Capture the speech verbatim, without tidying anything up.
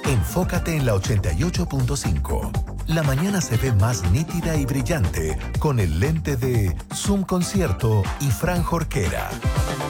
Enfócate en la ochenta y ocho punto cinco. La mañana se ve más nítida y brillante con el lente de Zoom Concierto y Fran Jorquera.